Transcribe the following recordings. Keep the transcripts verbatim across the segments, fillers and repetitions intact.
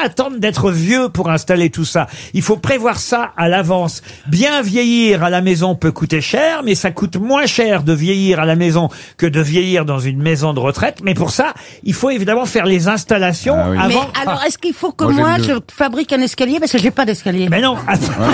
pas attendre d'être vieux pour installer tout ça. Il faut prévoir ça à l'avance. Bien vieillir à la maison peut coûter cher, mais ça coûte moins cher de vieillir à la maison que de vieillir dans une maison de retraite. Mais pour ça, il faut évidemment faire les installations Ah oui. avant. Mais alors, est-ce qu'il faut que Moi, moi, j'aime je mieux. fabrique un escalier parce que j'ai pas d'escalier? Mais non.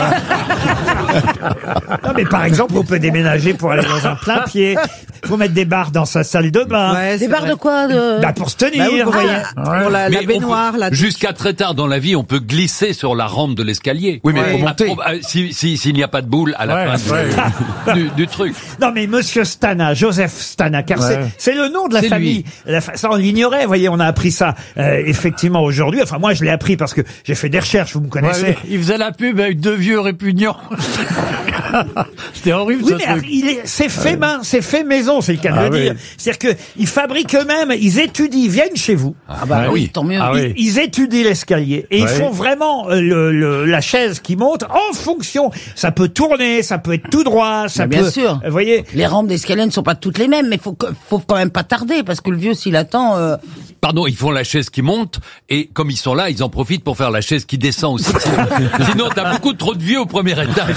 Non, mais par exemple, on peut déménager pour aller dans un plein pied. Il faut mettre des barres dans sa salle de bain. Ouais, Des c'est barres vrai. de quoi de... Bah, pour se tenir, Bah oui, vous pour, voyez. la, pour la, la Mais baignoire, on peut- la douche. jusqu'à très tard dans la vie, on peut glisser sur la rampe de l'escalier. Oui, mais Ouais. faut monter. Ah, oh, ah, si, si, s'il n'y a pas de boule à la Ouais, fin du, du truc. Non, mais Monsieur Stana, Joseph Stana, car Ouais. c'est, c'est le nom de la C'est famille. La fa- ça, on l'ignorait, vous voyez, on a appris ça, euh, effectivement, aujourd'hui. Enfin, moi, je l'ai appris parce que j'ai fait des recherches, vous me connaissez. Ouais, il faisait la pub avec deux vieux répugnants. C'était horrible, Oui, ce mais truc. il est, c'est fait main, c'est fait maison, c'est le cas de Ah le oui. dire. C'est-à-dire que ils fabriquent eux-mêmes, ils étudient, ils viennent chez vous. Ah bah Ah oui, oui. tant mieux. Ah oui. Ils, ils étudient l'escalier et ils Ouais. font vraiment euh, le, le- la chaise qui monte en fonction. Ça peut tourner, ça peut être tout droit, ça Mais peut. bien sûr. euh, Vous voyez. Les rampes d'escalier ne sont pas toutes les mêmes, mais faut, que- faut quand même pas tarder, parce que le vieux, s'il attend, euh, Pardon, ils font la chaise qui monte, et comme ils sont là, ils en profitent pour faire la chaise qui descend aussi. Sinon, sinon t'as beaucoup trop de vieux au premier étage.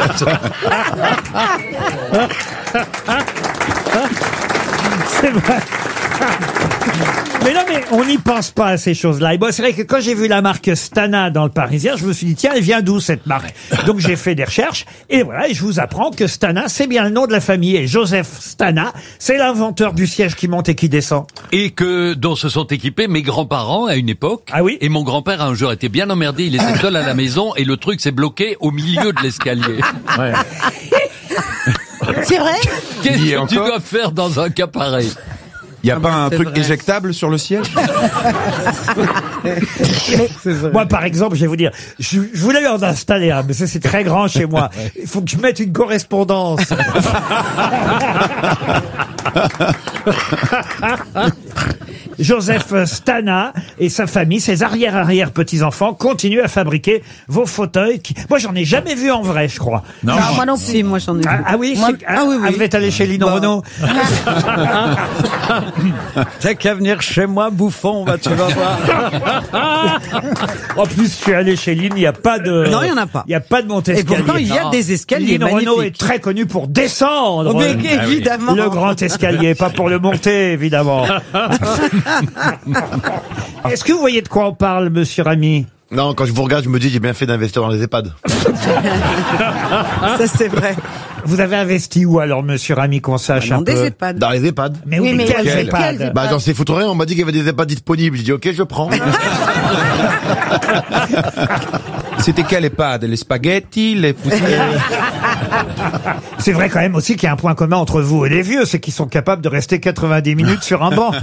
C'est vrai. Mais non, mais on n'y pense pas à ces choses-là. Et bon, c'est vrai que quand j'ai vu la marque Stana dans le Parisien, je me suis dit, tiens, elle vient d'où cette marque? Donc j'ai fait des recherches, et voilà, et je vous apprends que Stana, c'est bien le nom de la famille. Et Joseph Stana, c'est l'inventeur du siège qui monte et qui descend. Et que, dont se sont équipés mes grands-parents à une époque. Ah oui? Et mon grand-père a un jour été bien emmerdé, il était seul à la maison, et le truc s'est bloqué au milieu de l'escalier. Ouais. c'est vrai? Qu'est-ce Il y que est tu encore dois faire dans un cas pareil? Il y a Ah pas bah, un c'est truc vrai. éjectable sur le siège? Moi, par exemple, je vais vous dire, je, je voulais en installer un, mais ça, c'est très grand chez moi. Il faut que je mette une correspondance. Joseph Stana et sa famille, ses arrière-arrière-petits-enfants, continuent à fabriquer vos fauteuils. Qui... Moi, j'en ai jamais vu en vrai, je crois. Non, Ah, moi non plus. Si, moi j'en ai Ah, vu. ah oui, Moi- c'est- ah oui, oui. vous êtes allé chez Lino Bah. Renault. t'as qu'à venir chez moi, bouffon, bah, tu vas voir. En plus, je suis allé chez Lynn, il n'y a pas de... Non, il y en a pas. Il n'y a pas de montée Et escalier. pourtant, il y a Non. des escaliers Lynn Renault est magnifiques. très connu pour descendre. Oh, mais euh, évidemment. Le grand escalier, pas pour le monter, évidemment. Est-ce que vous voyez de quoi on parle, monsieur Rami? Non, quand je vous regarde, je me dis j'ai bien fait d'investir dans les EHPAD. Ça, c'est vrai. Vous avez investi où alors, monsieur Rami, qu'on sache Dans un des peu? EHPAD. Dans les EHPAD. Mais Oui, oui, mais mais quels quels- EHPAD? quels- Bah, dans ces foutoirs, on m'a dit qu'il y avait des EHPAD disponibles. J'ai dit ok, je prends. C'était quel EHPAD? Les spaghettis, les poussières? C'est vrai quand même aussi qu'il y a un point commun entre vous et les vieux, c'est qu'ils sont capables de rester quatre-vingt-dix minutes sur un banc.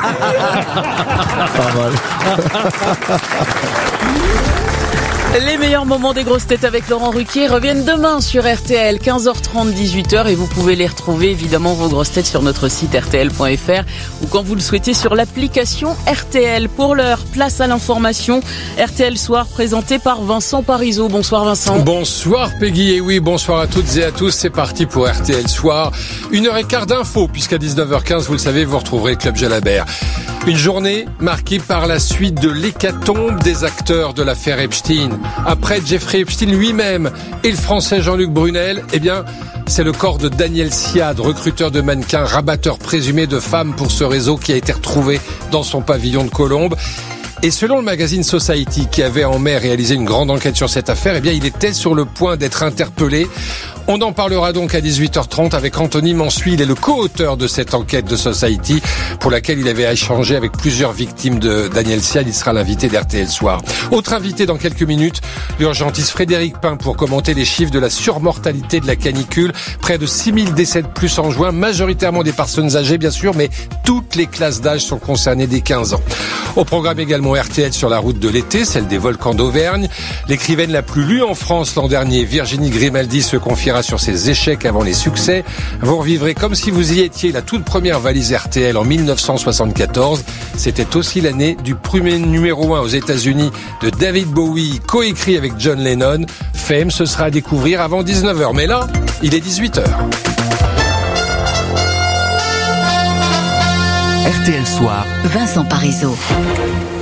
Les meilleurs moments des grosses têtes avec Laurent Ruquier reviennent demain sur R T L, quinze heures trente, dix-huit heures, et vous pouvez les retrouver évidemment vos grosses têtes sur notre site R T L point F R ou quand vous le souhaitez sur l'application R T L. Pour l'heure, place à l'information. R T L Soir présenté par Vincent Parisot. Bonsoir Vincent. Bonsoir Peggy, et oui, bonsoir à toutes et à tous, c'est parti pour R T L Soir. Une heure et quart d'infos, puisqu'à dix-neuf heures quinze, vous le savez, vous retrouverez Club Jalabert. Une journée marquée par la suite de l'hécatombe des acteurs de l'affaire Epstein. Après Jeffrey Epstein lui-même et le français Jean-Luc Brunel, eh bien, c'est le corps de Daniel Siad, recruteur de mannequins, rabatteur présumé de femmes pour ce réseau, qui a été retrouvé dans son pavillon de Colombes. Et selon le magazine Society, qui avait en mai réalisé une grande enquête sur cette affaire, eh bien, il était sur le point d'être interpellé. On en parlera donc à dix-huit heures trente avec Anthony Mansuy. Il est le co-auteur de cette enquête de Society, pour laquelle il avait échangé avec plusieurs victimes de Daniel Siad. Il sera l'invité d'R T L Soir. Autre invité dans quelques minutes, l'urgentiste Frédéric Pain, pour commenter les chiffres de la surmortalité de la canicule. Près de six mille décès de plus en juin, majoritairement des personnes âgées, bien sûr, mais toutes les classes d'âge sont concernées dès quinze ans. Au programme également R T L sur la route de l'été, celle des volcans d'Auvergne. L'écrivaine la plus lue en France l'an dernier, Virginie Grimaldi, se confiera sur ses échecs avant les succès. Vous revivrez comme si vous y étiez la toute première valise R T L en mille neuf cent soixante-quatorze. C'était aussi l'année du premier numéro un aux États-Unis de David Bowie, coécrit avec John Lennon. Fame, ce sera à découvrir avant dix-neuf heures. Mais là, il est dix-huit heures. R T L Soir. Vincent Parisot.